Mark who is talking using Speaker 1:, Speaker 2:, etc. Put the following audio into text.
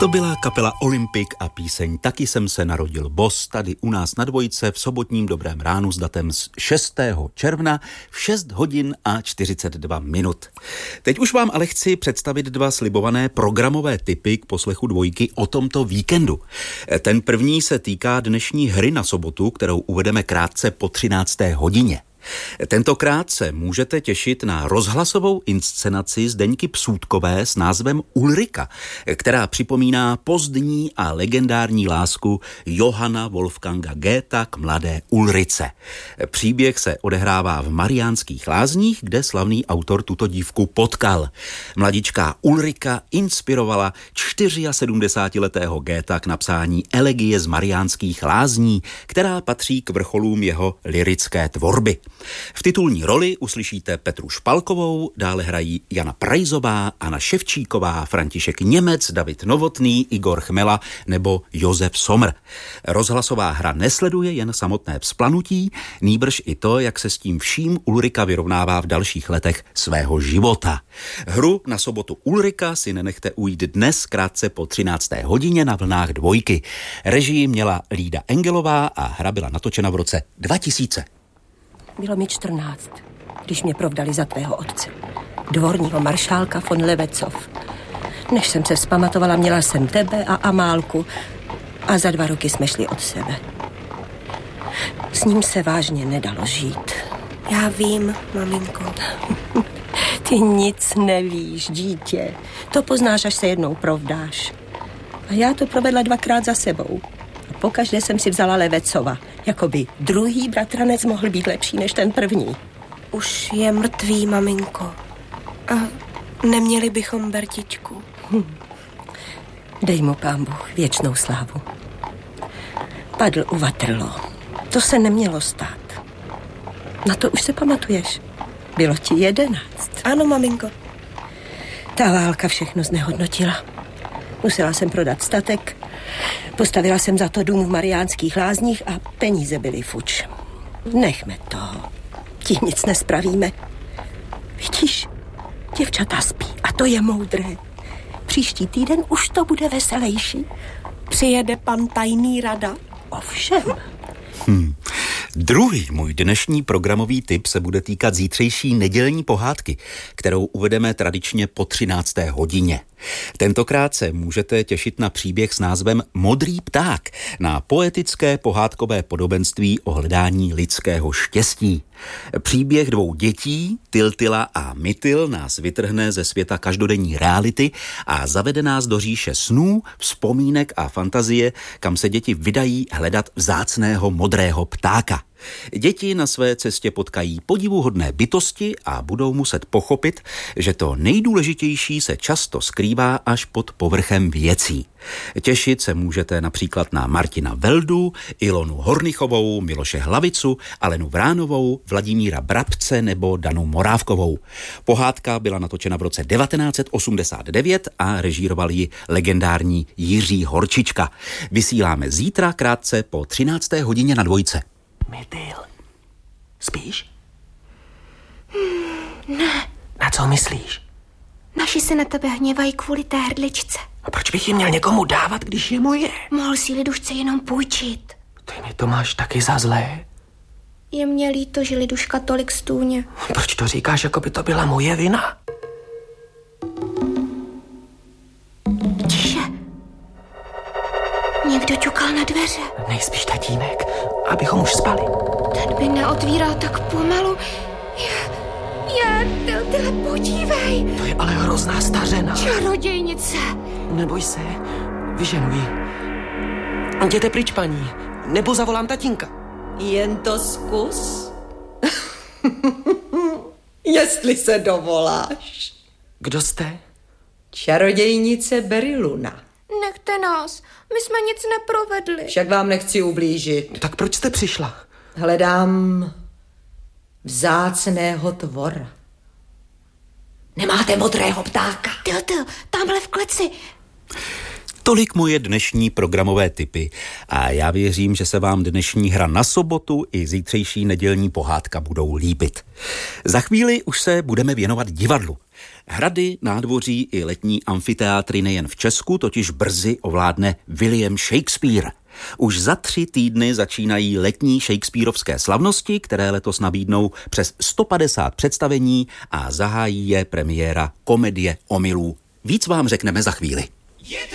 Speaker 1: To byla kapela Olympic a píseň Taky jsem se narodil boss tady u nás na Dvojce v sobotním Dobrém ránu s datem z 6. června v 6 hodin a 42 minut. Teď už vám ale chci představit dva slibované programové tipy k poslechu Dvojky o tomto víkendu. Ten první se týká dnešní hry na sobotu, kterou uvedeme krátce po 13. hodině. Tentokrát se můžete těšit na rozhlasovou inscenaci Zdeňky Psůtkové s názvem Ulrika, která připomíná pozdní a legendární lásku Johanna Wolfganga Goetha k mladé Ulrice. Příběh se odehrává v Mariánských Lázních, kde slavný autor tuto dívku potkal. Mladičká Ulrika inspirovala 74letého Goetha k napsání elegie z Mariánských Lázní, která patří k vrcholům jeho lyrické tvorby. V titulní roli uslyšíte Petru Špalkovou, dále hrají Jana Prajzová, Anna Ševčíková, František Němec, David Novotný, Igor Chmela nebo Josef Somr. Rozhlasová hra nesleduje jen samotné vzplanutí, nýbrž i to, jak se s tím vším Ulrika vyrovnává v dalších letech svého života. Hru na sobotu Ulrika si nenechte ujít dnes krátce po 13. hodině na vlnách Dvojky. Režii měla Lída Engelová a hra byla natočena v roce 2000.
Speaker 2: Bylo mi 14, když mě provdali za tvého otce, dvorního maršálka von Levecov. Než jsem se vzpamatovala, měla jsem tebe a Amálku a za 2 roky jsme šli od sebe. S ním se vážně nedalo žít.
Speaker 3: Já vím, maminko.
Speaker 2: Ty nic nevíš, dítě. To poznáš, až se jednou provdáš. A já to provedla 2krát za sebou. A pokaždé jsem si vzala Levecova. Jakoby druhý bratranec mohl být lepší než ten první.
Speaker 3: Už je mrtvý, maminko. A neměli bychom Bertičku.
Speaker 2: Dej mu Pán Bůh věčnou slávu. Padl u Waterloo. To se nemělo stát. Na to už se pamatuješ. Bylo ti 11.
Speaker 3: Ano, maminko.
Speaker 2: Ta válka všechno znehodnotila. Musela jsem prodat statek, postavila jsem za to dům v Mariánských Lázních a peníze byly fuč. Nechme to. Ti nic nespravíme. Vidíš, děvčata spí a to je moudré. Příští týden už to bude veselější.
Speaker 3: Přijede pan tajný rada?
Speaker 2: Ovšem.
Speaker 1: Druhý můj dnešní programový tip se bude týkat zítřejší nedělní pohádky, kterou uvedeme tradičně po 13. hodině. Tentokrát se můžete těšit na příběh s názvem Modrý pták, na poetické pohádkové podobenství o hledání lidského štěstí. Příběh 2 dětí, Tiltila a Mytil, nás vytrhne ze světa každodenní reality a zavede nás do říše snů, vzpomínek a fantazie, kam se děti vydají hledat vzácného modrého ptáka. Děti na své cestě potkají podivuhodné bytosti a budou muset pochopit, že to nejdůležitější se často skrývá až pod povrchem věcí. Těšit se můžete například na Martina Veldu, Ilonu Hornichovou, Miloše Hlavicu, Alenu Vránovou, Vladimíra Brabce nebo Danu Morávkovou. Pohádka byla natočena v roce 1989 a režíroval ji legendární Jiří Horčička. Vysíláme zítra krátce po 13. hodině na Dvojce.
Speaker 4: Mytil, spíš?
Speaker 3: Ne.
Speaker 4: Na co myslíš?
Speaker 3: Naši se na tebe hněvají kvůli té hrdličce.
Speaker 4: A proč bych ji měl někomu dávat, když je moje?
Speaker 3: Mohl si Lidušce jenom půjčit.
Speaker 4: Ty mi to máš taky za zlé.
Speaker 3: Je mě líto, že Liduška tolik stůně.
Speaker 4: Proč to říkáš, jako by to byla moje vina?
Speaker 3: Tiše. Někdo ťukal na dveře.
Speaker 4: Nejspíš tatínek, abychom už spali.
Speaker 3: Ten by neotvíral tak pomalu. Tiltile, podívej.
Speaker 4: To je ale hrozná stařena.
Speaker 3: Čarodějnice.
Speaker 4: Neboj se, vyženu ji. Jděte pryč, paní, nebo zavolám tatínka.
Speaker 5: Jen to zkus. Jestli se dovoláš.
Speaker 4: Kdo jste?
Speaker 5: Čarodějnice Beriluna.
Speaker 3: Nechte nás, my jsme nic neprovedli.
Speaker 5: Však vám nechci ublížit.
Speaker 4: Tak proč jste přišla?
Speaker 5: Hledám vzácného tvora. Nemáte modrého ptáka?
Speaker 3: Tiltil, tamhle v kleci.
Speaker 1: Tolik moje dnešní programové tipy a já věřím, že se vám dnešní hra na sobotu i zítřejší nedělní pohádka budou líbit. Za chvíli už se budeme věnovat divadlu. Hrady, nádvoří i letní amfiteátry nejen v Česku totiž brzy ovládne William Shakespeare. Už za 3 týdny začínají letní shakespearovské slavnosti, které letos nabídnou přes 150 představení a zahájí je premiéra komedie Omylů. Víc vám řekneme za chvíli.